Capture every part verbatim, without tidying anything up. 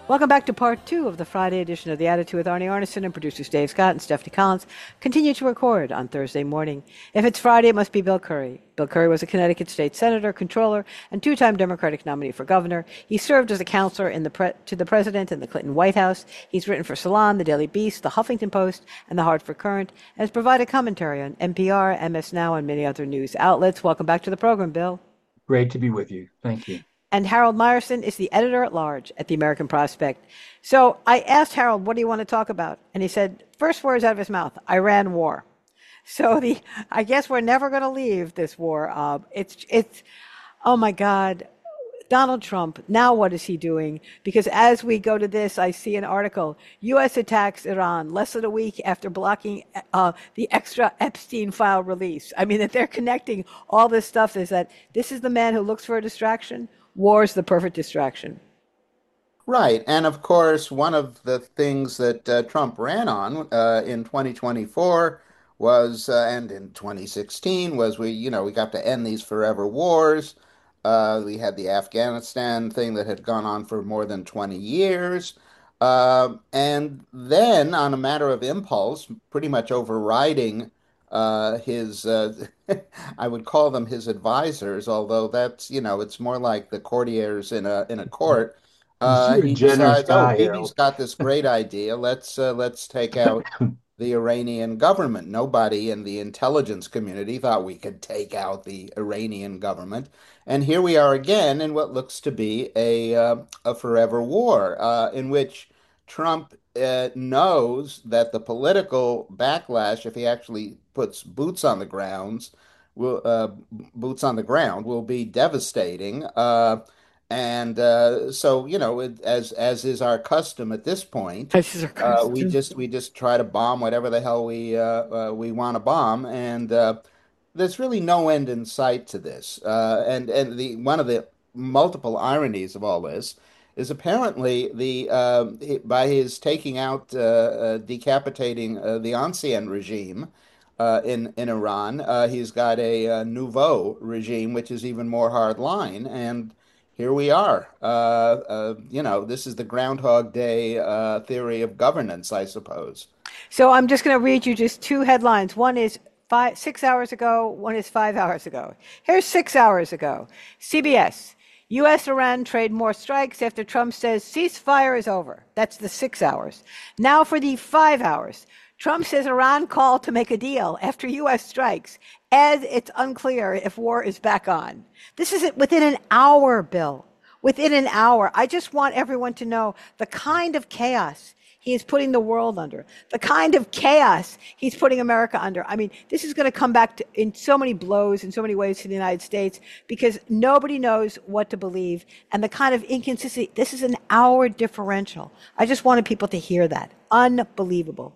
Welcome back to part two of the Friday edition of The Attitude with Arnie Arneson, and producers Dave Scott and Stephanie Collins continue to record on Thursday morning. If it's Friday, it must be Bill Curry. Bill Curry was a Connecticut state senator, controller, and two-time Democratic nominee for governor. He served as a counselor in the pre- to the president in the Clinton White House. He's written for Salon, The Daily Beast, The Huffington Post, and The Hartford Courant, and has provided commentary on N P R, M S Now, and many other news outlets. Welcome back to the program, Bill. Great to be with you. Thank you. And Harold Meyerson is the editor at large at the American Prospect. So I asked Harold, what do you want to talk about? And he said, first words out of his mouth, Iran war. So the, I guess we're never going to leave this war. Uh, it's, it's, oh my God, Donald Trump, now what is he doing? Because as we go to this, I see an article, U S attacks Iran less than a week after blocking uh, the extra Epstein file release. I mean, that they're connecting all this stuff is that this is the man who looks for a distraction. War is the perfect distraction. Right. And of course, one of the things that uh, Trump ran on uh, in twenty twenty-four was, uh, and in twenty sixteen, was we, you know, we got to end these forever wars. Uh, we had the Afghanistan thing that had gone on for more than twenty years. Uh, and then, on a matter of impulse, pretty much overriding uh, his, uh, I would call them his advisors, although that's, you know, it's more like the courtiers in a in a court. Uh, You're a he generous decides, oh, guy, Bibi's Harold. got this great idea. Let's uh, let's take out the Iranian government. Nobody in the intelligence community thought we could take out the Iranian government, and here we are again in what looks to be a uh, a forever war, uh, in which Trump uh, knows that the political backlash, if he actually puts boots on the grounds, will uh, boots on the ground, will be devastating. Uh, and uh, so, you know, it, as as is our custom at this point, This is our uh, we custom. just we just try to bomb whatever the hell we uh, uh, we want to bomb, and uh, there's really no end in sight to this. Uh, and and the one of the multiple ironies of all this is apparently the uh, by his taking out, uh, uh, decapitating uh, the ancien regime. Uh, in in Iran, uh, he's got a, uh nouveau regime, which is even more hard line, and here we are. Uh, uh, you know, this is the Groundhog Day uh, theory of governance, I suppose. So I'm just going to read you just two headlines. One is five, six hours ago. One is five hours ago. Here's six hours ago. C B S. U S Iran trade more strikes after Trump says ceasefire is over. That's the six hours. Now for the five hours. Trump says Iran called to make a deal after U S strikes, as it's unclear if war is back on. This is it within an hour, Bill. Within an hour. I just want everyone to know the kind of chaos he is putting the world under, the kind of chaos he's putting America under. I mean, this is going to come back to, in so many blows, in so many ways to the United States, because nobody knows what to believe. And the kind of inconsistency, this is an hour differential. I just wanted people to hear that. Unbelievable.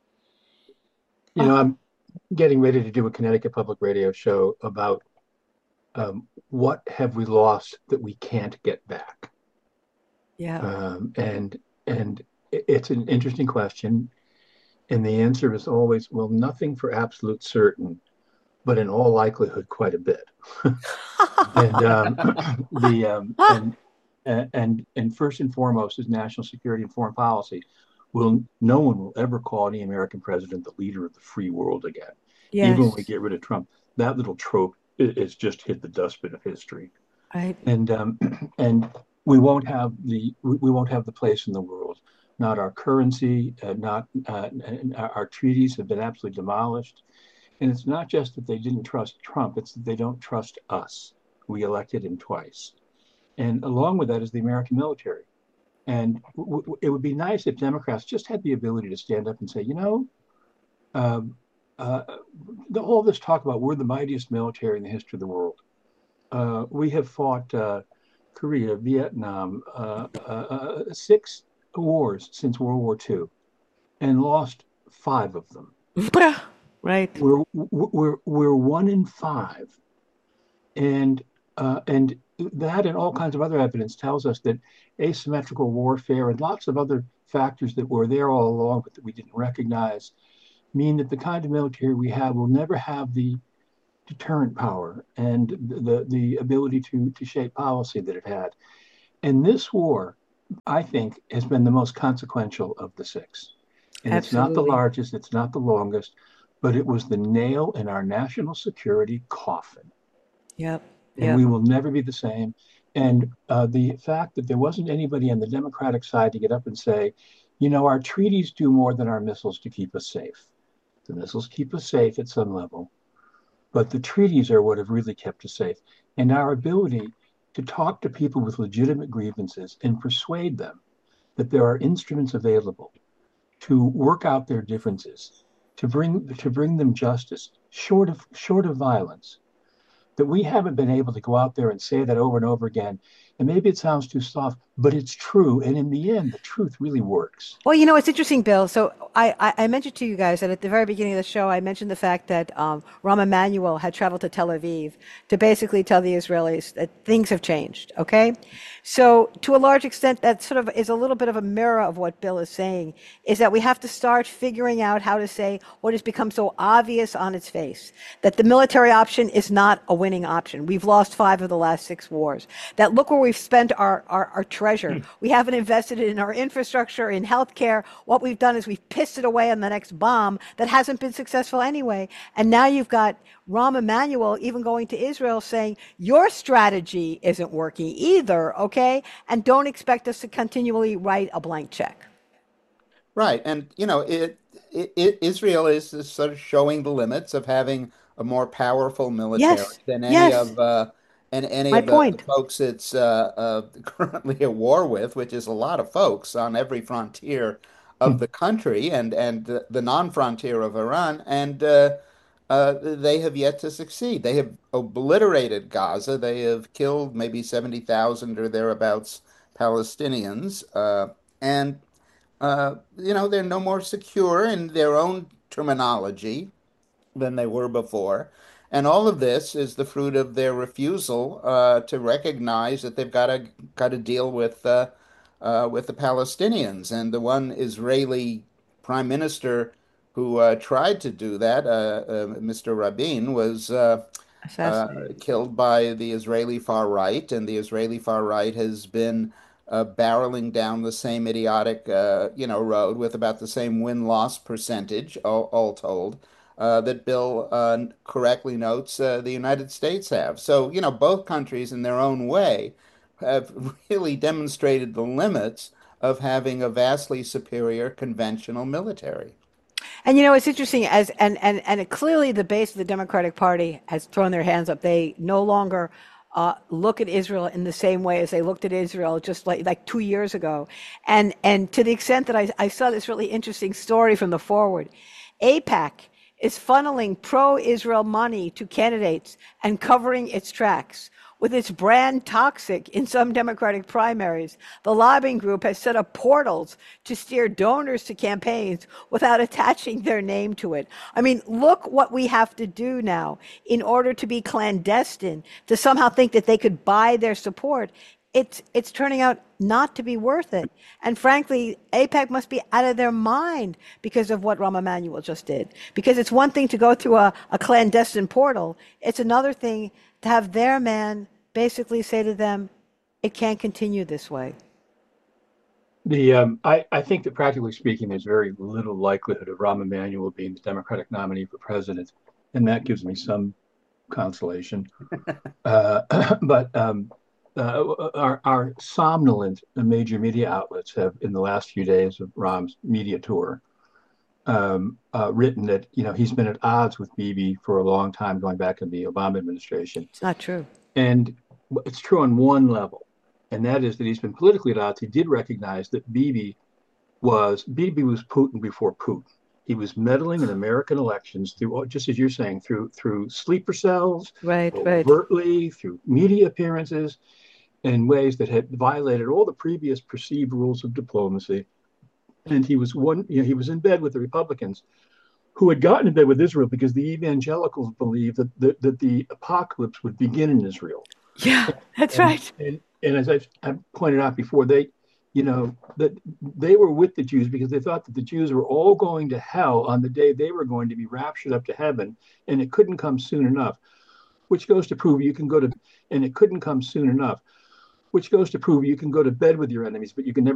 You know, I'm getting ready to do a Connecticut Public Radio show about um, what have we lost that we can't get back. Yeah. Um, and and it's an interesting question. And the answer is always, well, nothing for absolute certain, but in all likelihood, quite a bit. and um, the um, and and and first and foremost is national security and foreign policy. Will no one will ever call any American president the leader of the free world again, even when we Yes. get rid of Trump. That little trope is just hit the dustbin of history, Right. and um, and we won't have the we won't have the place in the world. Not our currency, uh, not uh, our treaties have been absolutely demolished, and it's not just that they didn't trust Trump; it's that they don't trust us. We elected him twice, and along with that is the American military. And w- w- it would be nice if Democrats just had the ability to stand up and say, you know, um, uh, the, all this talk about we're the mightiest military in the history of the world. Uh, we have fought uh, Korea, Vietnam, uh, uh, uh, six wars since World War Two, and lost five of them. Right. We're we're we're one in five, and uh, and that and all kinds of other evidence tells us that asymmetrical warfare and lots of other factors that were there all along but that we didn't recognize mean that the kind of military we have will never have the deterrent power and the the ability to to shape policy that it had. And this war I think, has been the most consequential of the six. And it's not the Absolutely. largest, it's not the longest, but it was the nail in our national security coffin. Yep. And Yep. we will never be the same. And uh, the fact that there wasn't anybody on the Democratic side to get up and say, you know, our treaties do more than our missiles to keep us safe. The missiles keep us safe at some level, but the treaties are what have really kept us safe. And our ability to talk to people with legitimate grievances and persuade them that there are instruments available to work out their differences, to bring to bring them justice, short of short of violence, that we haven't been able to go out there and say that over and over again. And maybe it sounds too soft, but it's true. And in the end, the truth really works. Well, you know, it's interesting, Bill. So I, I, I mentioned to you guys that at the very beginning of the show, I mentioned the fact that um, Rahm Emanuel had traveled to Tel Aviv to basically tell the Israelis that things have changed. Okay. So to a large extent, that sort of is a little bit of a mirror of what Bill is saying, is that we have to start figuring out how to say what has become so obvious on its face, that the military option is not a winning option. We've lost five of the last six wars. That look where we've spent our, our, our treasure. We haven't invested in our infrastructure, in healthcare. What we've done is we've pissed it away on the next bomb that hasn't been successful anyway. And now you've got Rahm Emanuel even going to Israel saying, your strategy isn't working either, okay? And don't expect us to continually write a blank check. Right. And, you know, it, it, it Israel is, is sort of showing the limits of having a more powerful military Yes, than any yes, of uh, and any my of the, the point. folks it's uh, uh, currently at war with, which is a lot of folks on every frontier of the country and and the, the non-frontier of Iran, and uh, uh, they have yet to succeed. They have obliterated Gaza. They have killed maybe seventy thousand or thereabouts Palestinians, uh, and uh, you know, they're no more secure in their own terminology than they were before. And all of this is the fruit of their refusal uh, to recognize that they've got to got to deal with uh, uh, with the Palestinians. And the one Israeli prime minister who uh, tried to do that, uh, uh, Mister Rabin, was uh, uh, Assassinated. killed by the Israeli far right, and the Israeli far right has been uh, barreling down the same idiotic, uh, you know, road with about the same win-loss percentage, all, all told, uh, that Bill uh, correctly notes uh, the United States have. So, you know, both countries in their own way have really demonstrated the limits of having a vastly superior conventional military. And you know, it's interesting as and and and clearly the base of the Democratic Party has thrown their hands up. They no longer uh, look at Israel in the same way as they looked at Israel just like like two years ago. And and to the extent that I, I saw this really interesting story from the Forward, AIPAC is funneling pro-Israel money to candidates and covering its tracks. With its brand toxic in some Democratic primaries, the lobbying group has set up portals to steer donors to campaigns without attaching their name to it. I mean, look what we have to do now in order to be clandestine, to somehow think that they could buy their support. It's, it's turning out not to be worth it. And frankly, AIPAC must be out of their mind because of what Rahm Emanuel just did. Because it's one thing to go through a, a clandestine portal. It's another thing to have their man basically say to them, it can't continue this way. The um, I, I think that practically speaking, there's very little likelihood of Rahm Emanuel being the Democratic nominee for president, and that gives me some consolation. Uh, but um, uh, our, our somnolent major media outlets have, in the last few days of Rahm's media tour, um, uh, written that you know he's been at odds with Bibi for a long time, going back in the Obama administration, It's not true. and it's true on one level, and that is that he's been politically at odds. He did recognize that Bibi was Bibi was Putin before Putin. He was meddling in American elections through, just as you're saying, through through sleeper cells, Right, right. overtly, through media appearances, in ways that had violated all the previous perceived rules of diplomacy. And he was one, you know, he was in bed with the Republicans who had gotten in bed with Israel because the evangelicals believed that the, that the apocalypse would begin in Israel. Yeah, that's And, right. and, and as I've, I've pointed out before, they, you know, that they were with the Jews because they thought that the Jews were all going to hell on the day they were going to be raptured up to heaven, and it couldn't come soon enough, which goes to prove you can go to, and it couldn't come soon enough. which goes to prove you can go to bed with your enemies, but you can never